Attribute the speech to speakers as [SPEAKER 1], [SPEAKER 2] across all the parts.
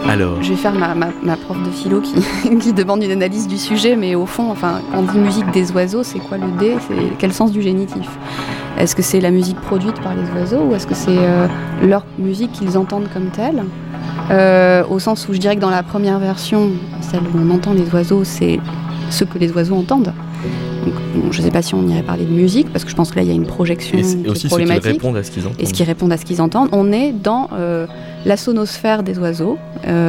[SPEAKER 1] Alors,
[SPEAKER 2] je vais faire ma prof de philo qui demande une analyse du sujet, mais au fond, enfin, quand on dit musique des oiseaux, c'est quoi le D ? C'est quel sens du génitif ? Est-ce que c'est la musique produite par les oiseaux ou est-ce que c'est leur musique qu'ils entendent comme telle ? Au sens où je dirais que dans la première version, celle où on entend les oiseaux, c'est ce que les oiseaux entendent. Donc, bon, je ne sais pas si on irait parler de musique, parce que je pense que là, il y a une projection
[SPEAKER 1] et aussi
[SPEAKER 2] problématique.
[SPEAKER 1] Ceux qui répondent à ce qu'ils entendent.
[SPEAKER 2] Et ce qui répondent à ce qu'ils entendent. On est dans la sonosphère des oiseaux,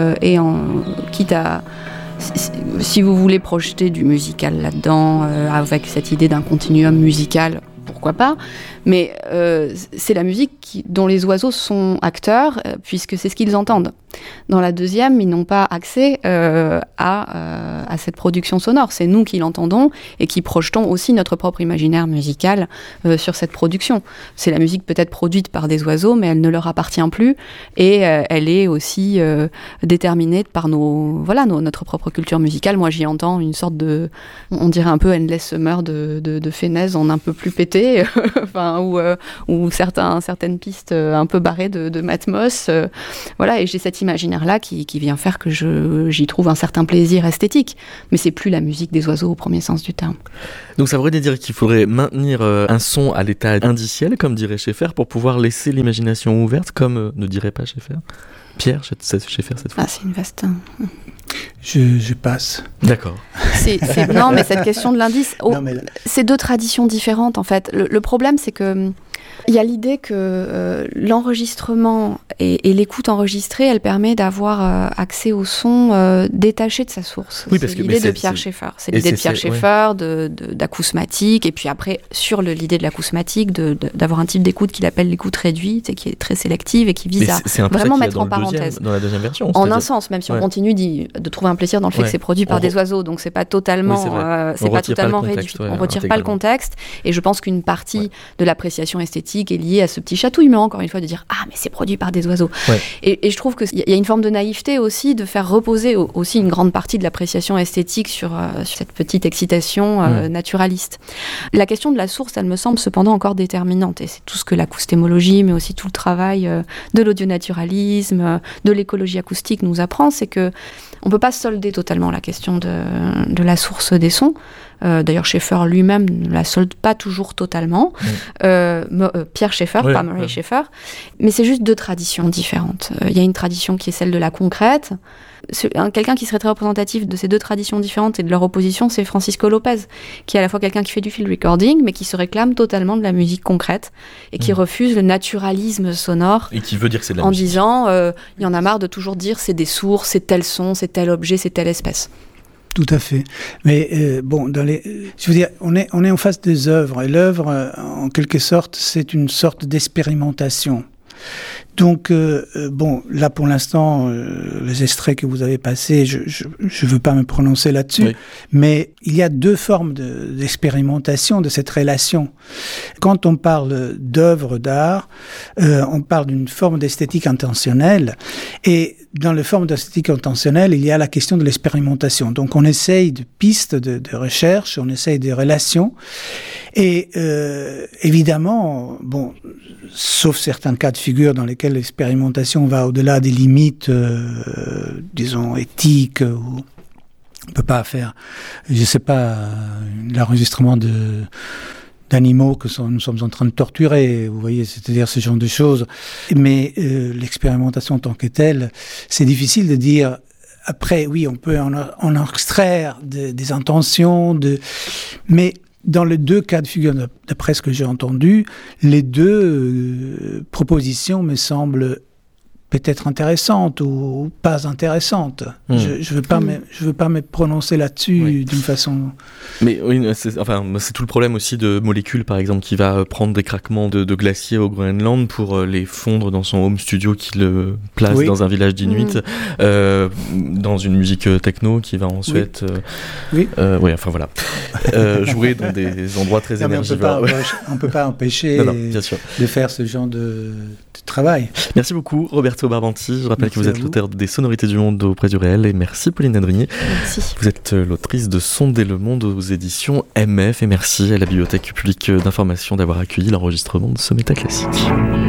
[SPEAKER 2] quitte à... Si vous voulez projeter du musical là-dedans, avec cette idée d'un continuum musical, pourquoi pas, mais c'est la musique dont les oiseaux sont acteurs, puisque c'est ce qu'ils entendent. Dans la deuxième, ils n'ont pas accès à cette production sonore. C'est nous qui l'entendons et qui projetons aussi notre propre imaginaire musical sur cette production. C'est la musique peut-être produite par des oiseaux, mais elle ne leur appartient plus et elle est aussi déterminée par notre propre culture musicale. Moi, j'y entends une sorte de, on dirait un peu Endless Summer de Fenez en un peu plus pété, enfin, ou certaines pistes un peu barrées de Matmos. Voilà, et j'ai cet imaginaire-là qui vient faire que j'y trouve un certain plaisir esthétique. Mais c'est plus la musique des oiseaux au premier sens du terme.
[SPEAKER 1] Donc ça voudrait dire qu'il faudrait maintenir un son à l'état indiciel, comme dirait Schaeffer, pour pouvoir laisser l'imagination ouverte, comme ne dirait pas Schaeffer. Pierre, Schaeffer cette fois.
[SPEAKER 2] Ah, c'est une vaste...
[SPEAKER 3] Je passe.
[SPEAKER 1] D'accord.
[SPEAKER 2] Non, mais cette question de l'indice, c'est deux traditions différentes en fait. Le problème, c'est que il y a l'idée que l'enregistrement et l'écoute enregistrée, elle permet d'avoir accès au son détaché de sa source.
[SPEAKER 1] Oui,
[SPEAKER 2] c'est l'idée de Pierre Schaeffer. C'est l'idée de Pierre Schaeffer, d'acousmatique, et puis après, sur l'idée de l'acousmatique, d'avoir un type d'écoute qu'il appelle l'écoute réduite, et qui est très sélective, et qui vise à vraiment mettre en parenthèse.
[SPEAKER 1] Dans la deuxième version.
[SPEAKER 2] En un sens, même si on continue de trouver un plaisir dans le fait que c'est produit par des oiseaux, donc c'est pas totalement, c'est pas totalement réduit. On retire pas le contexte, et je pense qu'une partie de l'appréciation esthétique est liée à ce petit chatouillement, encore une fois, de dire « Ah, mais c'est produit par des oiseaux ». Et je trouve qu'il y a une forme de naïveté aussi, de faire reposer aussi une grande partie de l'appréciation esthétique sur cette petite excitation naturaliste. La question de la source, elle me semble cependant encore déterminante, et c'est tout ce que l'acoustémologie, mais aussi tout le travail de l'audionaturalisme, de l'écologie acoustique nous apprend, c'est que on peut pas solder totalement la question de la source des sons. D'ailleurs, Schaeffer lui-même ne la solde pas toujours totalement. Pierre Schaeffer, pas Murray Schaeffer. Mais c'est juste deux traditions différentes. Il y a une tradition qui est celle de la concrète. Quelqu'un qui serait très représentatif de ces deux traditions différentes et de leur opposition, c'est Francisco Lopez, qui est à la fois quelqu'un qui fait du field recording, mais qui se réclame totalement de la musique concrète et qui refuse le naturalisme sonore.
[SPEAKER 1] Et qui veut dire que c'est de la
[SPEAKER 2] musique. En disant, il y en a marre de toujours dire c'est des sources, c'est tel son, c'est tel objet, c'est telle espèce.
[SPEAKER 3] Tout à fait. Mais je veux dire, on est en face des œuvres, et l'œuvre, en quelque sorte, c'est une sorte d'expérimentation. Donc, là pour l'instant, les extraits que vous avez passés, je veux pas me prononcer là-dessus, mais il y a deux formes d'expérimentation de cette relation. Quand on parle d'œuvres d'art, on parle d'une forme d'esthétique intentionnelle, et dans les formes d'esthétique intentionnelle, il y a la question de l'expérimentation. Donc, on essaye de pistes de recherche, on essaye de relations, et évidemment, sauf certains cas de figure dans lesquels l'expérimentation va au-delà des limites, disons, éthiques, où on peut pas faire, je sais pas, l'enregistrement d'animaux que nous sommes en train de torturer, vous voyez, c'est-à-dire ce genre de choses. Mais l'expérimentation en tant que telle, c'est difficile de dire. Après, oui, on peut en extraire des intentions, mais dans les deux cas de figure, d'après ce que j'ai entendu, les deux propositions me semblent peut-être intéressantes ou pas intéressantes. Je veux pas me prononcer là-dessus d'une façon...
[SPEAKER 1] Mais oui, c'est tout le problème aussi de Molécule, par exemple, qui va prendre des craquements de glaciers au Groenland pour les fondre dans son home studio qui le place dans un village d'Inuit, dans une musique techno qui va ensuite... voilà. Jouer dans des endroits très énergivores.
[SPEAKER 3] On peut pas empêcher bien sûr. De faire ce genre de travail.
[SPEAKER 1] Merci beaucoup, Roberto Barbanti. Je rappelle que vous êtes l'auteur des Sonorités du Monde auprès du réel. Et merci, Pauline Nadrigny.
[SPEAKER 2] Merci.
[SPEAKER 1] Vous êtes l'autrice de Sonder le Monde aux éditions MF. Et merci à la Bibliothèque publique d'information d'avoir accueilli l'enregistrement de ce Métaclassique.